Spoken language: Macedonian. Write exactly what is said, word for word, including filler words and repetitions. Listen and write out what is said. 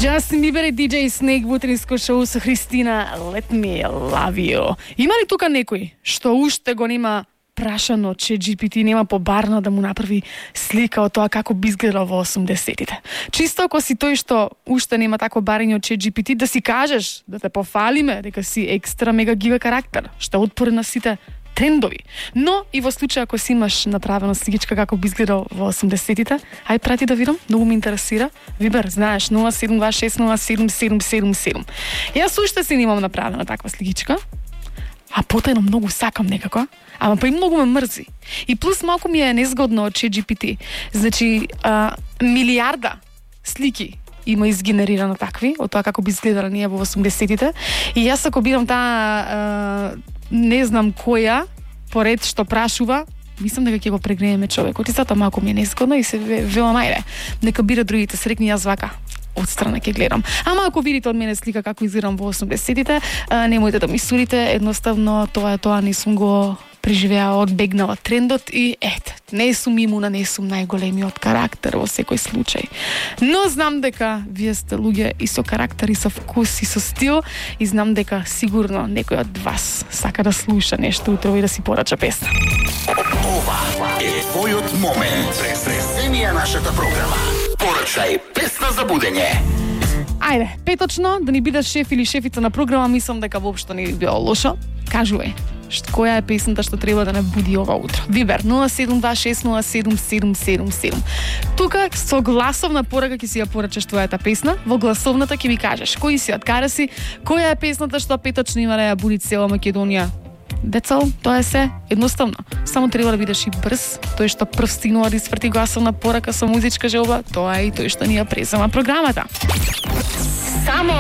Джастин Бибер и диџеј Снег во утринско шоу со Христина. Let me love you. Има ли тука некој што уште го нема прашано че Джи Пи Ти, нема побарно да му направи слика од тоа како би изгледал во осумдесетите? Чисто ако си тој што уште нема тако барање од Джи Пи Ти, да си кажеш, да те пофалиме дека си екстра мега гига карактер, што е отпорен на сите трендови. Но и во случај ако си имаш направена сликичка како би изгледал во осумдесетите, ај прати да видам, многу ме интересира. Вибер, знаеш, нула седум два шест нула седум седум седум седум. Јас уште си немам направена таква сликичка, а потајно многу сакам некако, ама па и многу ме мрзи. И плюс малку ми е незгодно од Джи Пи Ти. Значи, а, милиарда слики има изгенерирано такви, од тоа како би изгледала ние во осумдесетите. И јас ако бидам таа не знам која, поред што прашува, мислам дека ќе го прегрееме човекот. И затоа малку ми е незгодно и се велам ајде, нека бира другите срекни, јас вака отстрана ќе гледам. Ама ако видите од мене слика како изгледам во осумдесетите, немојте да ми судите, едноставно тоа е тоа, не сум го преживеа, одбегнала трендот и ете, не сум имуна, не сум најголемиот карактер во секој случај. Но знам дека вие сте луѓе и со карактер, и со вкус, и со стил, и знам дека сигурно некој од вас сака да слуша нешто утрово и да си порача песна. Ова е твојот момент. Пресенија нашата програма. Порачај песна за будење. Ајде, петочно, да ни бидеш шеф или шефица на програма, мислам дека воопшто не би било лошо. Кажувај, која е песната што треба да не буди ова утро? Вибер нула седум два шест нула седум седум седум седум. Тука со гласовна порака ќе си ја порачаш твојата песна. Во гласовната ќе ми кажеш кој си, од каде си, која е песната што петочно има да ја буди цела Македонија. Децал, тоа е се едноставно. Само треба да бидеш и брз. Тој што прв стигнува да испрати гласовна порака со музичка желба, тоа е и тој што ни ја презема програмата.